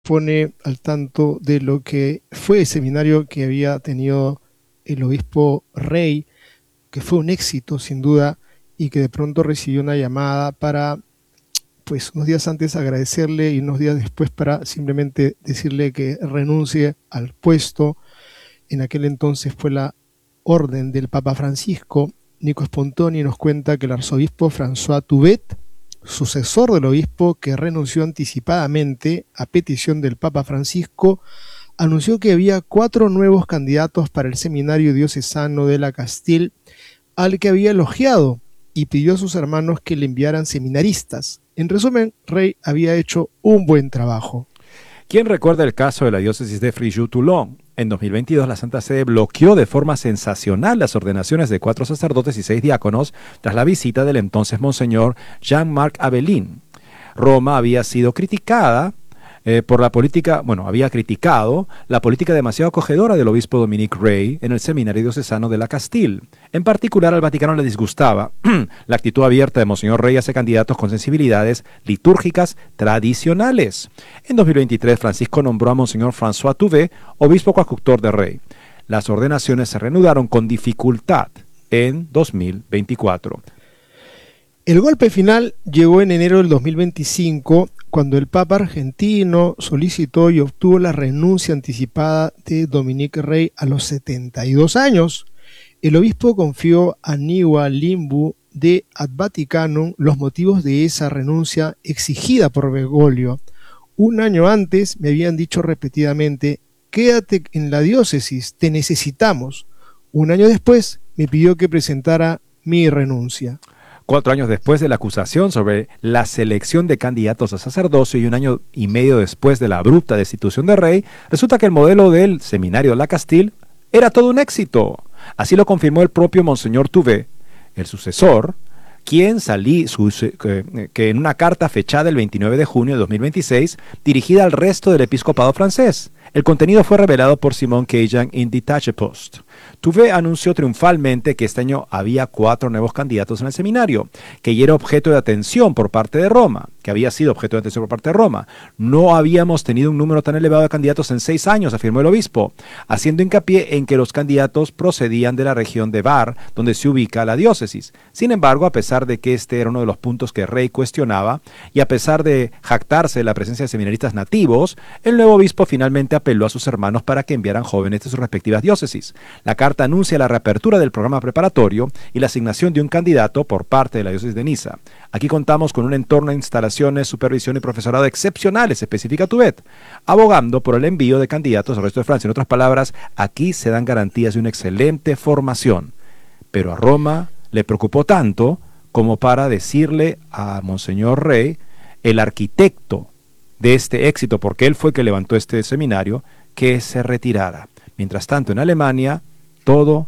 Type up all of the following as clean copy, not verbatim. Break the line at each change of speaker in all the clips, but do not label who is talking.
pone al tanto de lo que fue el seminario que había tenido el obispo Rey, que fue un éxito sin duda, y que de pronto recibió una llamada para, pues unos días antes agradecerle y unos días después para simplemente decirle que renuncie al puesto. En aquel entonces fue la orden del Papa Francisco. Nico Spontoni nos cuenta que el arzobispo François Touvet, sucesor del obispo que renunció anticipadamente a petición del Papa Francisco, anunció que había 4 nuevos candidatos para el seminario diocesano de la Castile, al que había elogiado, y pidió a sus hermanos que le enviaran seminaristas. En resumen, Rey había hecho un buen trabajo.
¿Quién recuerda el caso de la diócesis de Fréjus-Toulon? En 2022, la Santa Sede bloqueó de forma sensacional las ordenaciones de 4 sacerdotes y 6 diáconos tras la visita del entonces Monseñor Jean-Marc Abelin. Roma había sido criticada por la política, había criticado la política demasiado acogedora del obispo Dominique Rey en el seminario diocesano de la Castile. En particular, al Vaticano le disgustaba la actitud abierta de Monseñor Rey hacia candidatos con sensibilidades litúrgicas tradicionales. En 2023, Francisco nombró a Monseñor François Touvet obispo coadjutor de Rey. Las ordenaciones se reanudaron con dificultad en 2024.
El golpe final llegó en enero del 2025, cuando el Papa argentino solicitó y obtuvo la renuncia anticipada de Dominique Rey a los 72 años. El obispo confió a Niwa Limbu de Ad Vaticanum los motivos de esa renuncia exigida por Bergoglio. Un año antes me habían dicho repetidamente: quédate en la diócesis, te necesitamos. Un año después me pidió que presentara mi renuncia.
4 años después de la acusación sobre la selección de candidatos a sacerdocio y 1 año y medio después de la abrupta destitución de Rey, resulta que el modelo del seminario de la Castile era todo un éxito. Así lo confirmó el propio Monseñor Touvet, el sucesor, quien que en una carta fechada el 29 de junio de 2026, dirigida al resto del episcopado francés. El contenido fue revelado por Simon Kajan en Detache Post. Touvet anunció triunfalmente que este año había 4 nuevos candidatos en el seminario, que ya era objeto de atención por parte de Roma, No habíamos tenido un número tan elevado de candidatos en 6 años, afirmó el obispo, haciendo hincapié en que los candidatos procedían de la región de Var, donde se ubica la diócesis. Sin embargo, a pesar de que este era uno de los puntos que Rey cuestionaba, y a pesar de jactarse de la presencia de seminaristas nativos, el nuevo obispo finalmente apeló a sus hermanos para que enviaran jóvenes de sus respectivas diócesis. La carta anuncia la reapertura del programa preparatorio y la asignación de un candidato por parte de la diócesis de Niza. Aquí contamos con un entorno de instalaciones, supervisión y profesorado excepcionales, especifica Touvet, abogando por el envío de candidatos al resto de Francia. En otras palabras, aquí se dan garantías de una excelente formación. Pero a Roma le preocupó tanto como para decirle a Monseñor Rey, el arquitecto de este éxito, porque él fue que levantó este seminario, que se retirara. Mientras tanto, en Alemania, todo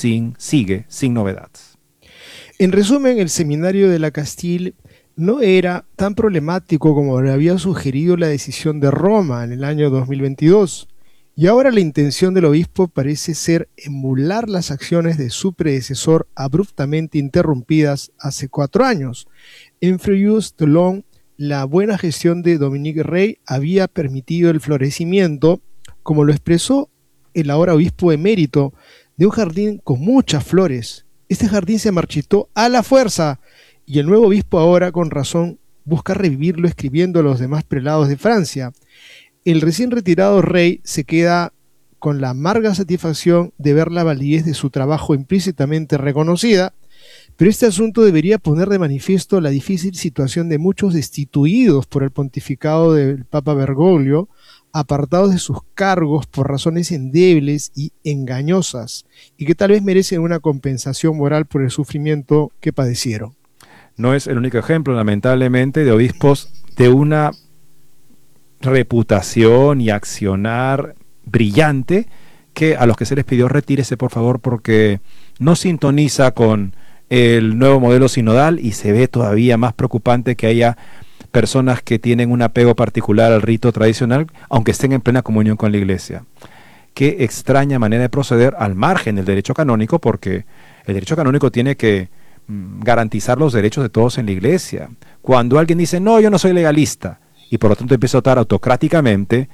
sigue sin novedades.
En resumen, el seminario de la Castile no era tan problemático como le había sugerido la decisión de Roma en el año 2022. Y ahora la intención del obispo parece ser emular las acciones de su predecesor abruptamente interrumpidas hace 4 años. En Fréjus-Toulon, la buena gestión de Dominique Rey había permitido el florecimiento, como lo expresó el ahora obispo emérito, de un jardín con muchas flores. Este jardín se marchitó a la fuerza, y el nuevo obispo ahora, con razón, busca revivirlo escribiendo a los demás prelados de Francia. El recién retirado Rey se queda con la amarga satisfacción de ver la validez de su trabajo implícitamente reconocida, pero este asunto debería poner de manifiesto la difícil situación de muchos destituidos por el pontificado del Papa Bergoglio, apartados de sus cargos por razones endebles y engañosas, y que tal vez merecen una compensación moral por el sufrimiento que padecieron.
No es el único ejemplo, lamentablemente, de obispos de una reputación y accionar brillante a los que se les pidió retírese por favor porque no sintoniza con el nuevo modelo sinodal, y se ve todavía más preocupante que haya personas que tienen un apego particular al rito tradicional, aunque estén en plena comunión con la Iglesia. Qué extraña manera de proceder al margen del derecho canónico, porque el derecho canónico tiene que garantizar los derechos de todos en la Iglesia. Cuando alguien dice, no, yo no soy legalista, y por lo tanto empieza a actuar autocráticamente